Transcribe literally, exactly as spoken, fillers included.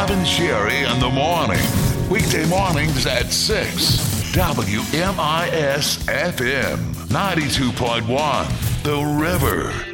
Rob and Sherry in the morning. Weekday mornings at six. W M I S F M ninety-two point one. The River.